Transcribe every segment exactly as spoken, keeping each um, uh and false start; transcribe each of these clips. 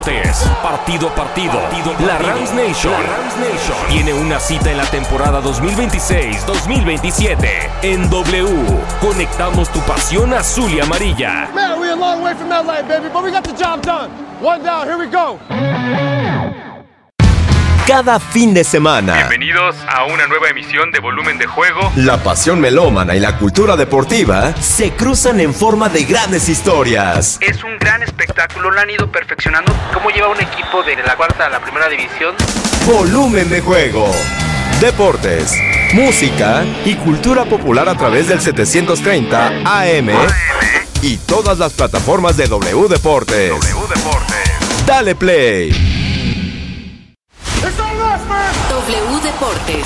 Partido a partido, la Rams Nation, la Rams Nation tiene una cita en la temporada dos mil veintiséis dos mil veintisiete en W. Conectamos tu pasión azul y amarilla. Man, we're a long way from L A, baby, but we got the job done. One down, here we go. Cada fin de semana. Bienvenidos a una nueva emisión de Volumen de Juego. La pasión melómana y la cultura deportiva se cruzan en forma de grandes historias. Es un gran espectáculo, lo han ido perfeccionando. ¿Cómo lleva un equipo de la cuarta a la primera división? Volumen de Juego. Deportes, música y cultura popular a través del setecientos treinta A M y todas las plataformas de W Deportes. W Deportes. Dale play. W Deportes.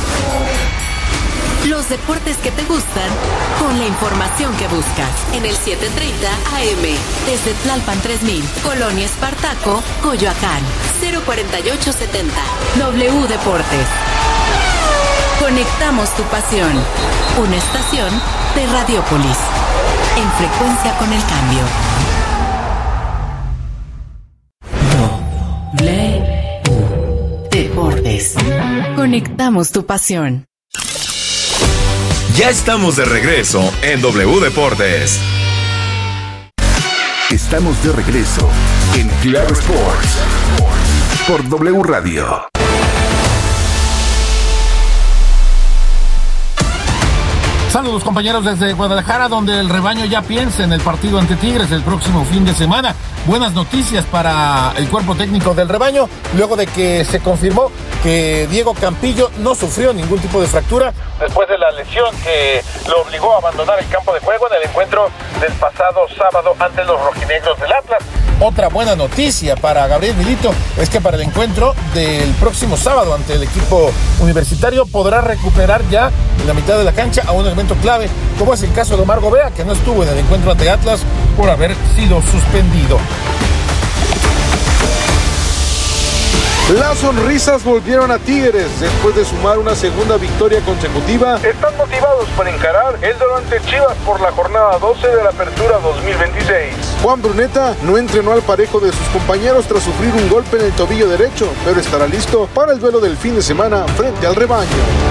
Los deportes que te gustan con la información que buscas. En el setecientos treinta A M. Desde Tlalpan tres mil, Colonia Espartaco, Coyoacán. cero cuarenta y ocho setenta. W Deportes. Conectamos tu pasión. Una estación de Radiópolis. En frecuencia con el cambio. W Deportes. Conectamos tu pasión. Ya estamos de regreso en W Deportes. Estamos de regreso en Claro Sports por W Radio. Saludos compañeros desde Guadalajara, donde el rebaño ya piensa en el partido ante Tigres el próximo fin de semana. Buenas noticias para el cuerpo técnico del rebaño, luego de que se confirmó que Diego Campillo no sufrió ningún tipo de fractura después de la lesión que lo obligó a abandonar el campo de juego en el encuentro del pasado sábado ante los rojinegros del Atlas. Otra buena noticia para Gabriel Milito es que para el encuentro del próximo sábado ante el equipo universitario podrá recuperar ya en la mitad de la cancha a un elemento clave, como es el caso de Omar Gobea, que no estuvo en el encuentro ante Atlas por haber sido suspendido. Las sonrisas volvieron a Tigres después de sumar una segunda victoria consecutiva. Están motivados para encarar el duelo ante Chivas por la jornada doce de la Apertura dos mil veintiséis. Juan Bruneta no entrenó al parejo de sus compañeros tras sufrir un golpe en el tobillo derecho, pero estará listo para el duelo del fin de semana frente al rebaño.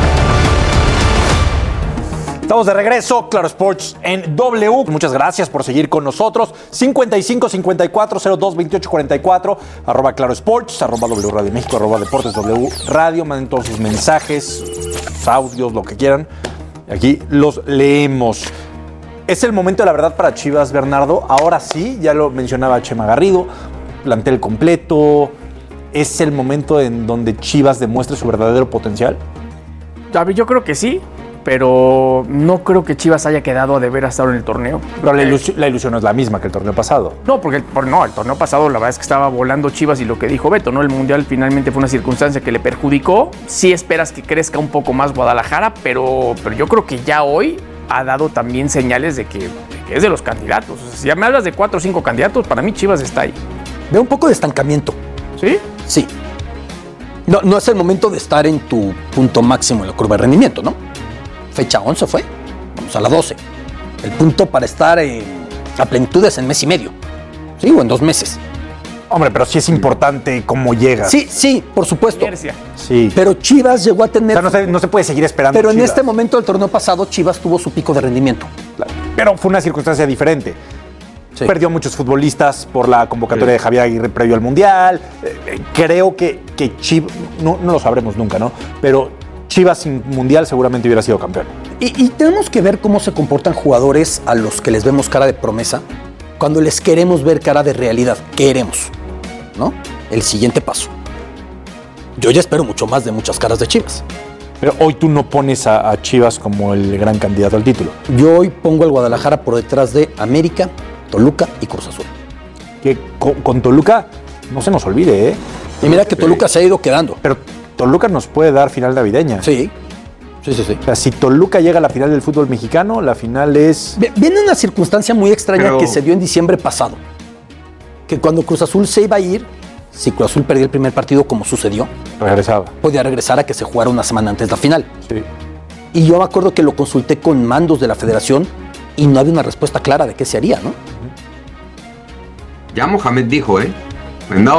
Estamos de regreso, Claro Sports en W. Muchas gracias por seguir con nosotros. cincuenta y cinco cincuenta y cuatro cero dos veintiocho cuarenta y cuatro, arroba Claro Sports, arroba W Radio México, arroba Deportes W Radio. Manden todos sus mensajes, sus audios, lo que quieran. Aquí los leemos. Es el momento de la verdad para Chivas, Bernardo. Ahora sí, ya lo mencionaba Chema Garrido, plantel completo. ¿Es el momento en donde Chivas demuestre su verdadero potencial? Yo creo que sí, pero no creo que Chivas haya quedado a deber hasta ahora en el torneo. Pero la ilusión, la ilusión no es la misma que el torneo pasado. No, porque el, por, no, el torneo pasado la verdad es que estaba volando Chivas y lo que dijo Beto, ¿no? El Mundial finalmente fue una circunstancia que le perjudicó. Sí esperas que crezca un poco más Guadalajara, pero, pero yo creo que ya hoy ha dado también señales de que, de que es de los candidatos. O sea, si ya me hablas de cuatro o cinco candidatos, para mí Chivas está ahí. Veo un poco de estancamiento. ¿Sí? Sí. No, no es el momento de estar en tu punto máximo en la curva de rendimiento, ¿no? Fecha once fue, vamos a la doce. El punto para estar en, a plenitud es en mes y medio, ¿sí? O en dos meses. Hombre, pero sí es importante cómo llega. Sí, sí, por supuesto. Sí. Pero Chivas llegó a tener... O sea, no se, no se puede seguir esperando Pero Chivas. En este momento del torneo pasado, Chivas tuvo su pico de rendimiento. Claro. Pero fue una circunstancia diferente. Sí. Perdió muchos futbolistas por la convocatoria sí. de Javier Aguirre previo al Mundial. Eh, creo que, que Chivas... No, no lo sabremos nunca, ¿no? Pero Chivas sin Mundial seguramente hubiera sido campeón. Y, y tenemos que ver cómo se comportan jugadores a los que les vemos cara de promesa cuando les queremos ver cara de realidad. Queremos, ¿no? El siguiente paso. Yo ya espero mucho más de muchas caras de Chivas. Pero hoy tú no pones a, a Chivas como el gran candidato al título. Yo hoy pongo al Guadalajara por detrás de América, Toluca y Cruz Azul. Que con, con Toluca no se nos olvide, ¿eh? Y mira que Toluca sí. se ha ido quedando. Pero Toluca nos puede dar final navideña. Sí, sí, sí, sí. O sea, si Toluca llega a la final del fútbol mexicano, la final es... Viene una circunstancia muy extraña Pero... que se dio en diciembre pasado. Que cuando Cruz Azul se iba a ir, si Cruz Azul perdía el primer partido como sucedió, regresaba. Podía regresar a que se jugara una semana antes de la final. Sí. Y yo me acuerdo que lo consulté con mandos de la federación y no había una respuesta clara de qué se haría, ¿no? Ya Mohamed dijo, ¿eh? Vendados.